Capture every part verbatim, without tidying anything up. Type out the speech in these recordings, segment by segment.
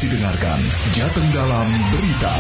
masih dengarkan Jateng Dalam Berita.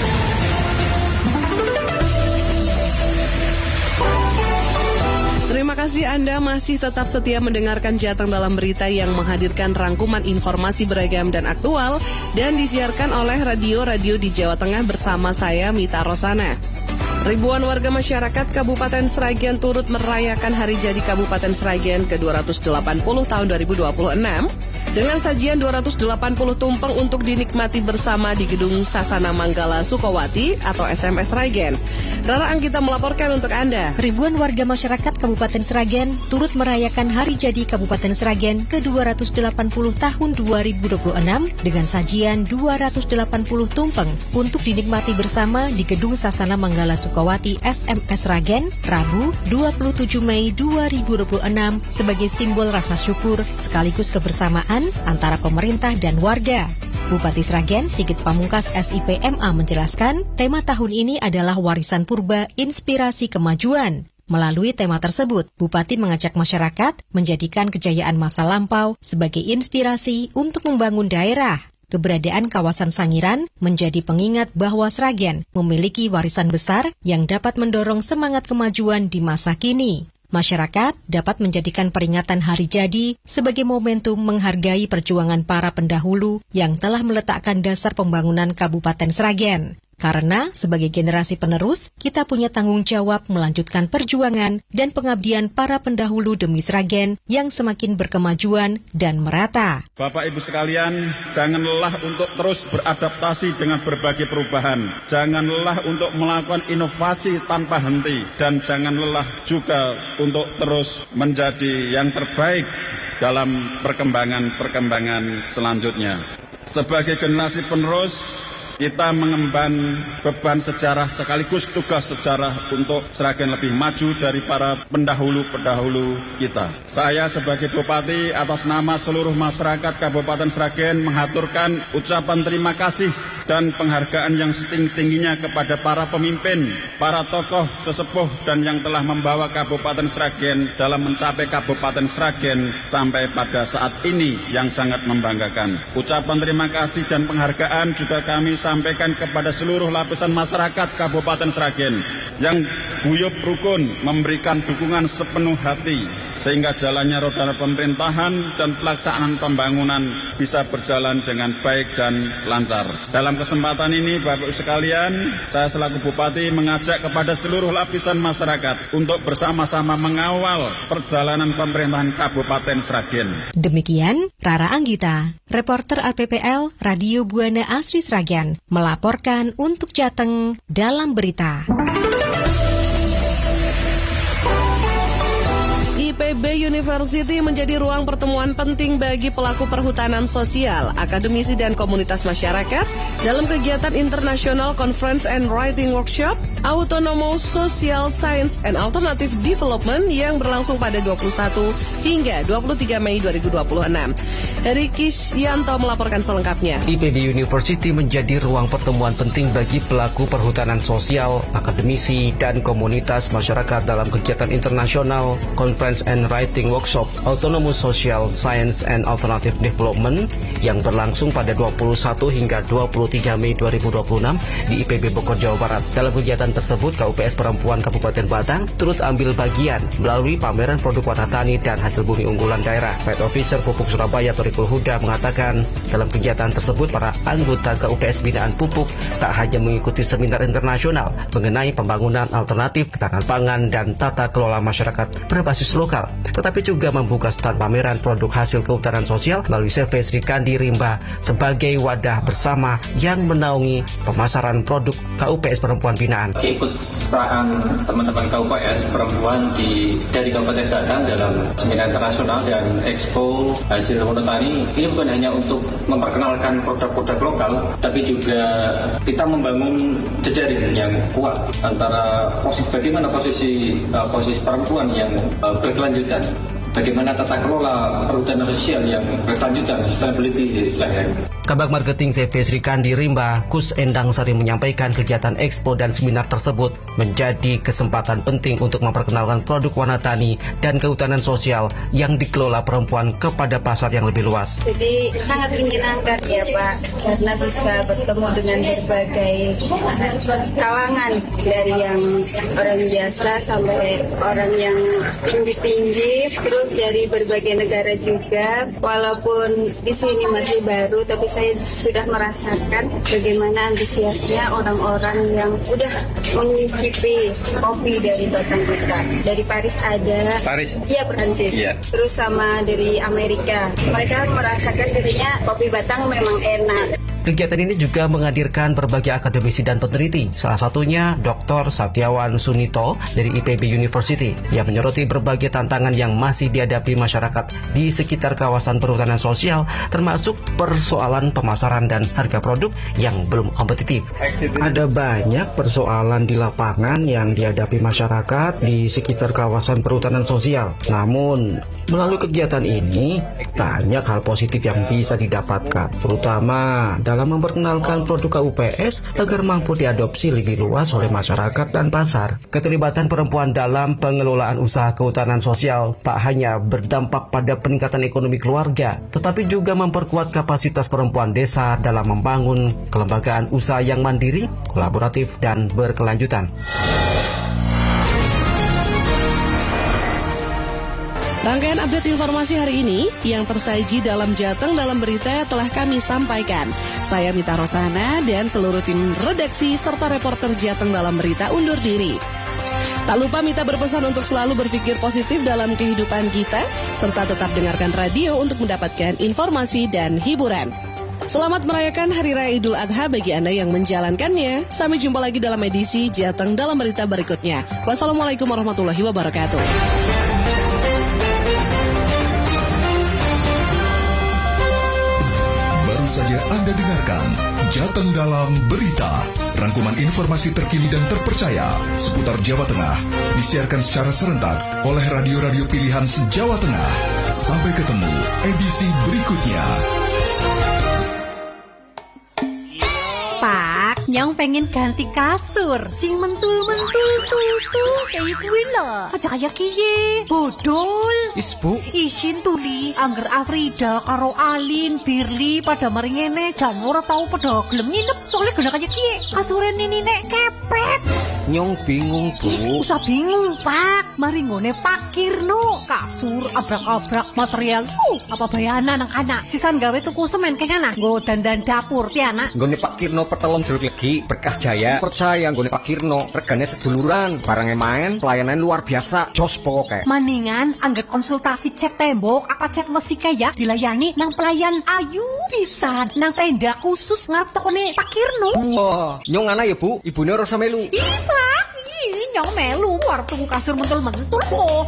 Terima kasih Anda masih tetap setia mendengarkan Jateng Dalam Berita yang menghadirkan rangkuman informasi beragam dan aktual dan disiarkan oleh radio-radio di Jawa Tengah bersama saya Mita Rosana. Ribuan warga masyarakat Kabupaten Sragen turut merayakan Hari Jadi Kabupaten Sragen ke dua ratus delapan puluh tahun dua ribu dua puluh enam dengan sajian dua ratus delapan puluh tumpeng untuk dinikmati bersama di Gedung Sasana Manggala Sukowati atau S M S Sragen. Rara Anggita melaporkan untuk Anda. Ribuan warga masyarakat Kabupaten Sragen turut merayakan Hari Jadi Kabupaten Sragen ke dua ratus delapan puluh tahun dua ribu dua puluh enam dengan sajian dua ratus delapan puluh tumpeng untuk dinikmati bersama di Gedung Sasana Manggala Sukowati S M S Sragen, Rabu dua puluh tujuh Mei dua ribu dua puluh enam sebagai simbol rasa syukur sekaligus kebersamaan antara pemerintah dan warga. Bupati Sragen, Sigit Pamungkas S I P M A menjelaskan, tema tahun ini adalah warisan purba inspirasi kemajuan. Melalui tema tersebut, Bupati mengajak masyarakat menjadikan kejayaan masa lampau sebagai inspirasi untuk membangun daerah. Keberadaan kawasan Sangiran menjadi pengingat bahwa Sragen memiliki warisan besar yang dapat mendorong semangat kemajuan di masa kini. Masyarakat dapat menjadikan peringatan Hari Jadi sebagai momentum menghargai perjuangan para pendahulu yang telah meletakkan dasar pembangunan Kabupaten Sragen. Karena sebagai generasi penerus, kita punya tanggung jawab melanjutkan perjuangan dan pengabdian para pendahulu demi Sragen yang semakin berkemajuan dan merata. Bapak Ibu sekalian, jangan lelah untuk terus beradaptasi dengan berbagai perubahan. Jangan lelah untuk melakukan inovasi tanpa henti. Dan jangan lelah juga untuk terus menjadi yang terbaik dalam perkembangan-perkembangan selanjutnya. Sebagai generasi penerus, kita mengemban beban sejarah sekaligus tugas sejarah untuk Sragen lebih maju dari para pendahulu-pendahulu kita. Saya sebagai Bupati atas nama seluruh masyarakat Kabupaten Sragen mengaturkan ucapan terima kasih dan penghargaan yang setinggi-tingginya kepada para pemimpin, para tokoh sesepuh dan yang telah membawa Kabupaten Sragen dalam mencapai Kabupaten Sragen sampai pada saat ini yang sangat membanggakan. Ucapan terima kasih dan penghargaan juga kami sampaikan kepada seluruh lapisan masyarakat Kabupaten Sragen yang guyup rukun memberikan dukungan sepenuh hati sehingga jalannya roda pemerintahan dan pelaksanaan pembangunan bisa berjalan dengan baik dan lancar. Dalam kesempatan ini, Bapak Ibu sekalian, saya selaku Bupati mengajak kepada seluruh lapisan masyarakat untuk bersama-sama mengawal perjalanan pemerintahan Kabupaten Sragen. Demikian, Rara Anggita, reporter L P P L Radio Buana Asri Sragen, melaporkan untuk Jateng Dalam Berita. I P B University menjadi ruang pertemuan penting bagi pelaku perhutanan sosial, akademisi dan komunitas masyarakat dalam kegiatan International Conference and Writing Workshop Autonomous Social Science and Alternative Development yang berlangsung pada dua puluh satu hingga dua puluh tiga Mei dua ribu dua puluh enam. Riki Yanto melaporkan selengkapnya. I P B University menjadi ruang pertemuan penting bagi pelaku perhutanan sosial, akademisi, dan komunitas masyarakat dalam kegiatan International Conference and Writing Workshop Autonomous Social Science and Alternative Development yang berlangsung pada dua puluh satu hingga dua puluh tiga Mei dua ribu dua puluh enam di I P B Bogor, Jawa Barat. Dalam kegiatan tersebut, K U P S Perempuan Kabupaten Batang turut ambil bagian melalui pameran produk warna tani dan hasil bumi unggulan daerah. Head Officer Pupuk Surabaya Torikul Huda mengatakan, dalam kegiatan tersebut para anggota K U P S binaan pupuk tak hanya mengikuti seminar internasional mengenai pembangunan alternatif, ketahanan pangan, dan tata kelola masyarakat berbasis lokal, tetapi juga membuka stand pameran produk hasil kehutanan sosial melalui C V Sri Kandi Rimba sebagai wadah bersama yang menaungi pemasaran produk K U P S Perempuan binaan. Ikut peran teman-teman K U P S Perempuan di dari Kabupaten Batang dalam seminar internasional dan Expo hasil honor tani ini bukan hanya untuk memperkenalkan produk-produk lokal, tapi juga kita membangun jejaring yang kuat antara posisi bagaimana posisi uh, posisi perempuan yang uh, berkelanjutan, bagaimana tata kelola perhutanan sosial yang berkelanjutan, sustainability istilahnya. K Kabag Marketing C V Sri Kandi Rimba, Kus Endang Sari menyampaikan kegiatan ekspo dan seminar tersebut menjadi kesempatan penting untuk memperkenalkan produk warna tani dan kehutanan sosial yang dikelola perempuan kepada pasar yang lebih luas. Jadi sangat menyenangkan ya Pak, karena bisa bertemu dengan berbagai kalangan, dari yang orang biasa sampai orang yang tinggi-tinggi, terus dari berbagai negara juga. Walaupun di sini masih baru, tapi saya sudah merasakan bagaimana antusiasnya orang-orang yang udah mengicipi kopi dari Batang kita. Dari Paris ada, Paris? Iya, Perancis. Yeah. Terus sama dari Amerika. Mereka merasakan dirinya kopi Batang memang enak. Kegiatan ini juga menghadirkan berbagai akademisi dan peneliti, salah satunya Doktor Satyawan Sunito dari I P B University yang menyoroti berbagai tantangan yang masih dihadapi masyarakat di sekitar kawasan perhutanan sosial, termasuk persoalan pemasaran dan harga produk yang belum kompetitif. Ada banyak persoalan di lapangan yang dihadapi masyarakat di sekitar kawasan perhutanan sosial. Namun, melalui kegiatan ini, banyak hal positif yang bisa didapatkan, terutama dalam memperkenalkan produk K U P S agar mampu diadopsi lebih luas oleh masyarakat dan pasar. Keterlibatan perempuan dalam pengelolaan usaha kehutanan sosial tak hanya berdampak pada peningkatan ekonomi keluarga, tetapi juga memperkuat kapasitas perempuan desa dalam membangun kelembagaan usaha yang mandiri, kolaboratif, dan berkelanjutan. Rangkaian update informasi hari ini yang tersaji dalam Jateng dalam berita telah kami sampaikan. Saya Mita Rosana dan seluruh tim redaksi serta reporter Jateng dalam berita undur diri. Tak lupa Mita berpesan untuk selalu berpikir positif dalam kehidupan kita, serta tetap dengarkan radio untuk mendapatkan informasi dan hiburan. Selamat merayakan Hari Raya Idul Adha bagi Anda yang menjalankannya. Sampai jumpa lagi dalam edisi Jateng dalam berita berikutnya. Wassalamualaikum warahmatullahi wabarakatuh. Saja Anda dengarkan Jateng dalam berita, rangkuman informasi terkini dan terpercaya seputar Jawa Tengah, disiarkan secara serentak oleh radio-radio pilihan se-Jawa Tengah. Sampai ketemu edisi berikutnya. Pak, nyong pengen ganti kasur sing mentul-mentul tuh kayak kuwi lho. Aja kayak kiye, bodol. Is bu, Isin tuli angger Afrida karo Alin, Birli pada mari ngene jan ora tau padha gelem nginep soalnya gena kayak kiye. Kasure nini nek kepet. nyong bingung bu. Usah bingung Pak, mari ngone Pak Kirno. Kasur abrak-abrak material. Uh, apa bayana nang anak. Sisan gawe tuku semen keng anak. Nggo dandan dapur ti anak. Nggone Pak Kirno pertelon jeruk legi Berkah Jaya. Percaya nggone Pak Kirno regane seduluran, barangnya main, pelayanan luar biasa. Jos pokoke. Maningan angger konsultasi cat tembok apa cat besi kaya dilayani nang pelayan ayu pisan nang tenda khusus ngarep tokone Pak Kirno. Wah, nyong ana ya bu, ibune ora melu. Ih Pak, ih nyong melu war tuku kasur mentul-mentul kok.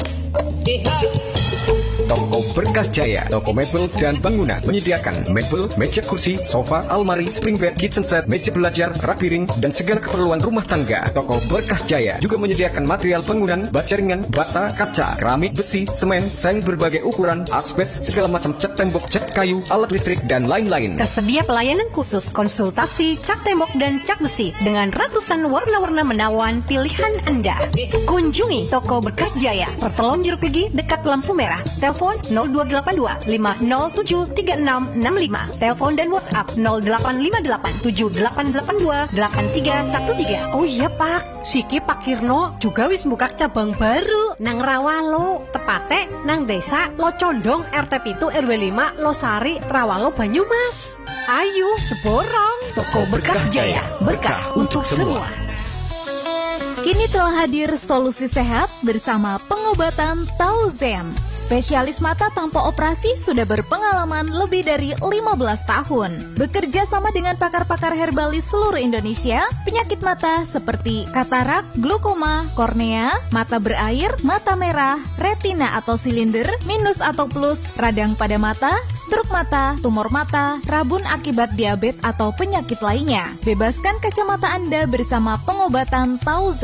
Toko Berkah Jaya, toko mebel dan bangunan menyediakan mebel, meja kursi, sofa, almari, spring bed, kitchen set, meja belajar, rak piring, dan segala keperluan rumah tangga. Toko Berkah Jaya juga menyediakan material bangunan, baja ringan, bata, kaca, keramik, besi, semen, seng berbagai ukuran, asbes, segala macam cat tembok, cat kayu, alat listrik, dan lain-lain. Tersedia pelayanan khusus konsultasi cat tembok dan cat besi dengan ratusan warna-warna menawan pilihan Anda. Kunjungi Toko Berkah Jaya, Pertelon Jeruk Legi dekat lampu merah. Telepon nol dua delapan dua lima nol tujuh tiga enam enam lima. Telepon dan WhatsApp nol delapan lima delapan tujuh delapan delapan dua delapan tiga satu tiga. Oh iya Pak, siki Pak Kirno juga wis buka cabang baru nang Rawalo, tepate nang desa Locondong R T pitu R W lima Losari Rawalo Banyumas. Ayo borong Toko Berkah Jaya, berkah untuk semua. Kini telah hadir solusi sehat bersama pengobatan Tauzen. Spesialis mata tanpa operasi sudah berpengalaman lebih dari lima belas tahun. Bekerja sama dengan pakar-pakar herbalis seluruh Indonesia, penyakit mata seperti katarak, glaukoma, kornea, mata berair, mata merah, retina atau silinder, minus atau plus, radang pada mata, stroke mata, tumor mata, rabun akibat diabetes atau penyakit lainnya. Bebaskan kacamata Anda bersama pengobatan Tauzen.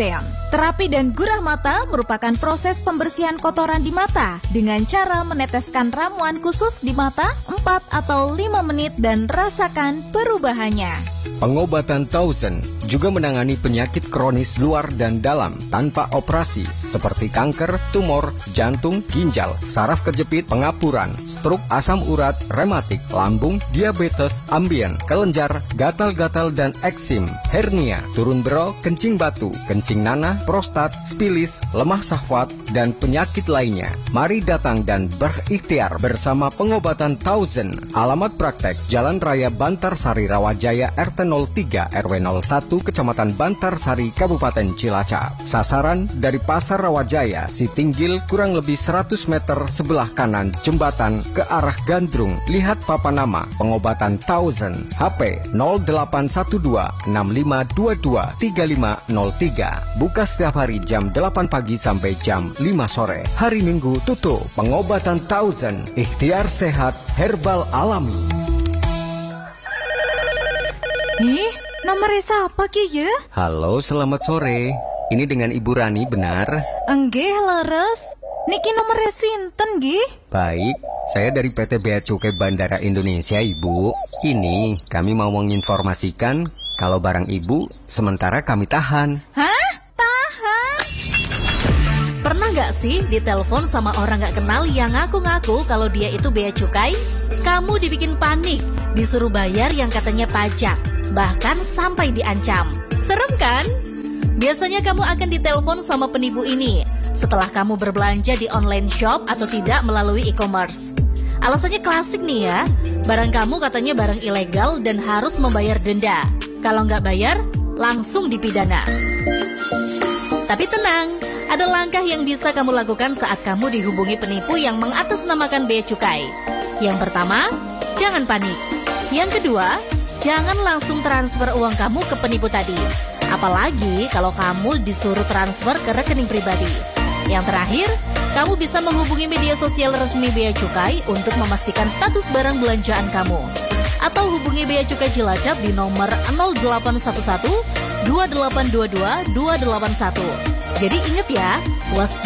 Terapi dan gurah mata merupakan proses pembersihan kotoran di mata dengan cara meneteskan ramuan khusus di mata empat atau lima menit dan rasakan perubahannya. Pengobatan Thousand juga menangani penyakit kronis luar dan dalam tanpa operasi seperti kanker, tumor, jantung, ginjal, saraf kejepit, pengapuran, stroke, asam urat, rematik, lambung, diabetes, ambien, kelenjar, gatal-gatal dan eksim, hernia, turun bero, kencing batu, kencing nanah, prostat, spilis, lemah syahwat, dan penyakit lainnya. Mari datang dan berikhtiar bersama pengobatan Thousand. Alamat praktek Jalan Raya Bantarsari Rawajaya R T nol tiga R W nol satu Kecamatan Bantarsari Kabupaten Cilacap. Sasaran dari Pasar Rawajaya Sitinggil kurang lebih seratus meter sebelah kanan jembatan ke arah Gandrung. Lihat papan nama pengobatan Thousand. H P nol delapan satu dua enam lima dua dua tiga lima nol tiga. Buka setiap hari jam delapan pagi sampai jam lima sore. Hari Minggu tutup. Pengobatan Thousand. Ikhtiar sehat herbal alami. Ih, nomornya siapa ki ya? Halo, selamat sore. Ini dengan Ibu Rani, benar? Enggih, leres. Niki nomornya sinten, gih? Baik, saya dari P T Bea Cukai Bandara Indonesia, Ibu. Ini kami mau menginformasikan kalau barang Ibu sementara kami tahan. Hah? Tahan? Pernah nggak sih ditelepon sama orang nggak kenal yang ngaku-ngaku kalau dia itu bea cukai? Kamu dibikin panik, disuruh bayar yang katanya pajak, bahkan sampai diancam. Serem kan? Biasanya kamu akan ditelepon sama penipu ini setelah kamu berbelanja di online shop atau tidak melalui e-commerce. Alasannya klasik nih ya, barang kamu katanya barang ilegal dan harus membayar denda. Kalau nggak bayar, langsung dipidana. Tapi tenang, ada langkah yang bisa kamu lakukan saat kamu dihubungi penipu yang mengatasnamakan bea cukai. Yang pertama, jangan panik. Yang kedua, jangan langsung transfer uang kamu ke penipu tadi. Apalagi kalau kamu disuruh transfer ke rekening pribadi. Yang terakhir, kamu bisa menghubungi media sosial resmi Bea Cukai untuk memastikan status barang belanjaan kamu. Atau hubungi Bea Cukai Cilacap di nomor nol delapan satu satu dua delapan dua dua dua delapan satu. Jadi ingat ya, waspada.